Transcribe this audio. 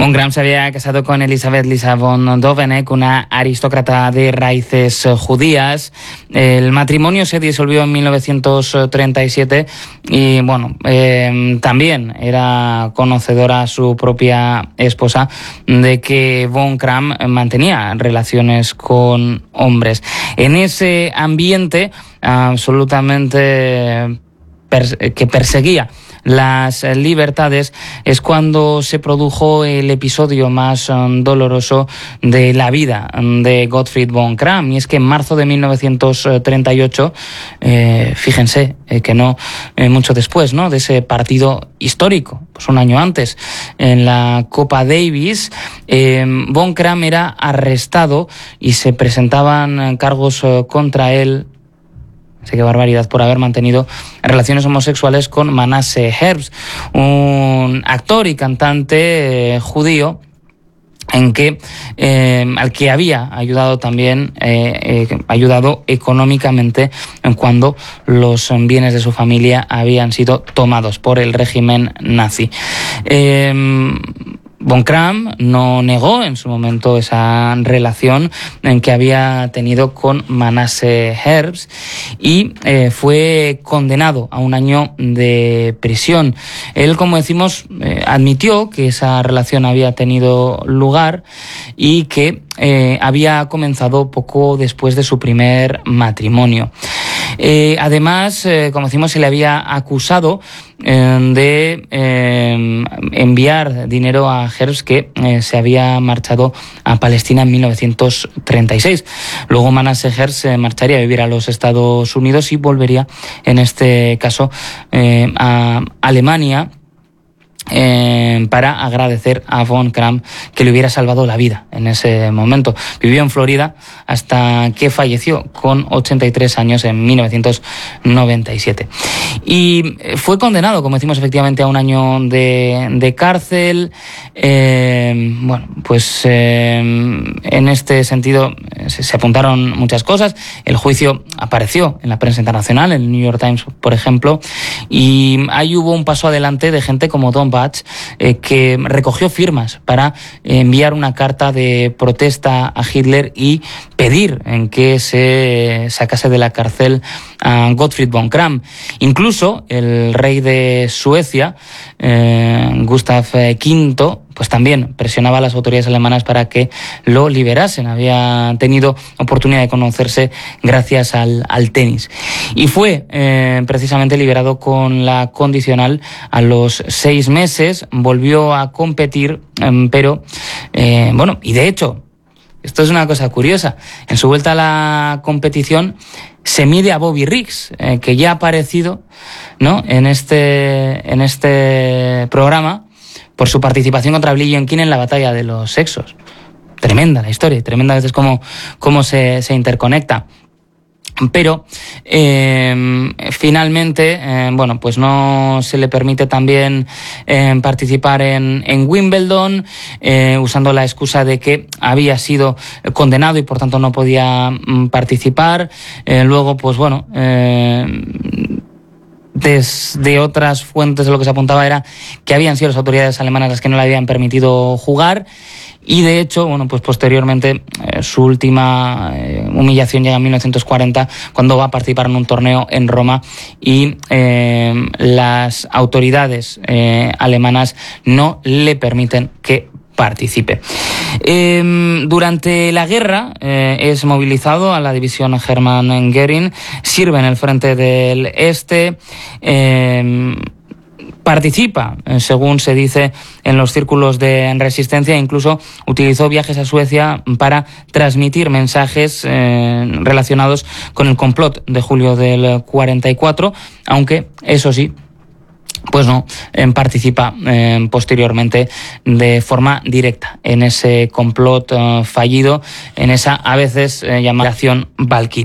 Von Kram se había casado con Elisabeth Lisa von Doveneck, una aristócrata de raíces judías. El matrimonio se disolvió en 1937 y, bueno, también era conocedora su propia esposa de que Von Kram mantenía relaciones con hombres. En ese ambiente absolutamente que perseguía las libertades es cuando se produjo el episodio más doloroso de la vida de Gottfried von Kram, y es que en marzo de 1938, fíjense que no mucho después, ¿no?, de ese partido histórico, pues un año antes, en la Copa Davis, von Kram era arrestado y se presentaban cargos contra él. Sé qué barbaridad, por haber mantenido relaciones homosexuales con Manasseh Herbst, un actor y cantante judío al que había ayudado también, ayudado económicamente cuando los bienes de su familia habían sido tomados por el régimen nazi. Von Kram no negó en su momento esa relación que había tenido con Manasseh Herbst y fue condenado a 1 año de prisión. Él, como decimos, admitió que esa relación había tenido lugar y que había comenzado poco después de su primer matrimonio. Además, como decimos, se le había acusado de enviar dinero a Herbst, que se había marchado a Palestina en 1936. Luego Manasseh Herbst se marcharía a vivir a los Estados Unidos y volvería, en este caso, a Alemania, para agradecer a Von Kram que le hubiera salvado la vida en ese momento. Vivió en Florida hasta que falleció con 83 años en 1997. Y fue condenado, como decimos, efectivamente a 1 año de cárcel. En este sentido se apuntaron muchas cosas. El juicio apareció en la prensa internacional, en el New York Times, por ejemplo, y ahí hubo un paso adelante de gente como Don Bach, que recogió firmas para enviar una carta de protesta a Hitler y pedir en que se sacase de la cárcel a Gottfried von Kram. Incluso el rey de Suecia, Gustav V, pues también presionaba a las autoridades alemanas para que lo liberasen. Había tenido oportunidad de conocerse gracias al tenis. Y fue precisamente liberado con la condicional a los 6 meses. Volvió a competir, pero y de hecho, esto es una cosa curiosa, en su vuelta a la competición se mide a Bobby Riggs, que ya ha aparecido, ¿no?, en este programa, por su participación contra Billie Jean King en la batalla de los sexos. Tremenda la historia, tremenda a veces cómo se interconecta. Pero finalmente, pues no se le permite también participar en Wimbledon, usando la excusa de que había sido condenado y por tanto no podía participar. Luego, desde otras fuentes de lo que se apuntaba era que habían sido las autoridades alemanas las que no le habían permitido jugar. Y de hecho, posteriormente, su última humillación llega en 1940, cuando va a participar en un torneo en Roma y las autoridades alemanas no le permiten que participe. Durante la guerra es movilizado a la división Hermann Göring, sirve en el frente del Este, participa, según se dice, en los círculos de resistencia, e incluso utilizó viajes a Suecia para transmitir mensajes relacionados con el complot de julio del 44, aunque, eso sí, no participa posteriormente de forma directa en ese complot fallido, en esa a veces llamada Operación Valkyrie.